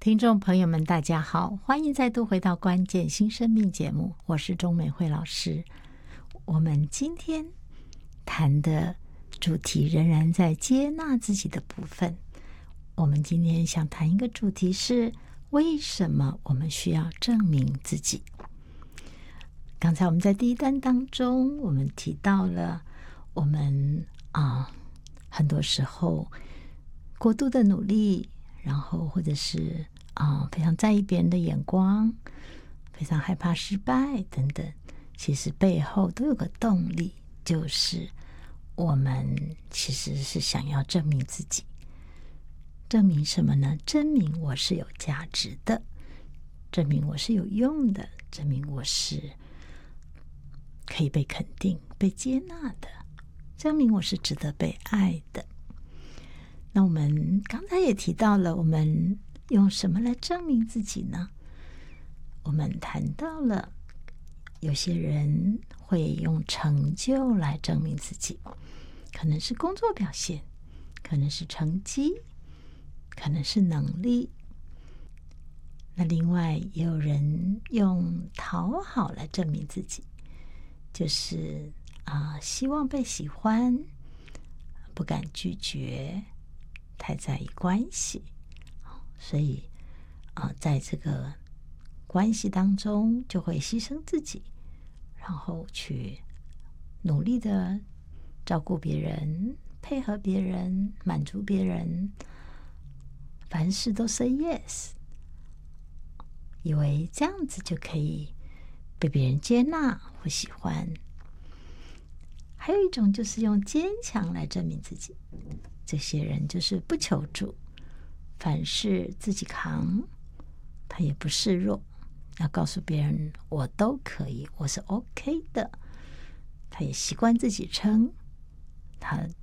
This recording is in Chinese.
听众朋友们大家好，欢迎再度回到关键新生命节目，我是钟美惠老师。我们今天谈的主题仍然在接纳自己的部分。我们今天想谈一个主题是为什么我们需要证明自己。刚才我们在第一单当中我们提到了我们很多时候过度的努力，然后或者是非常在意别人的眼光，非常害怕失败等等，其实背后都有个动力，就是我们其实是想要证明自己。证明什么呢？证明我是有价值的，证明我是有用的，证明我是可以被肯定、被接纳的，证明我是值得被爱的。那我们刚才也提到了，我们用什么来证明自己呢？我们谈到了有些人会用成就来证明自己，可能是工作表现，可能是成绩，可能是能力。那另外也有人用讨好来证明自己，就是希望被喜欢，不敢拒绝，太在意关系，所以在这个关系当中就会牺牲自己，然后去努力的照顾别人，配合别人，满足别人，凡事都 say yes， 以为这样子就可以被别人接纳或喜欢。还有一种就是用坚强来证明自己，这些人就是不求助，凡事自己扛，他也不示弱，要告诉别人我都可以，我是 OK 的。他也习惯自己撑，他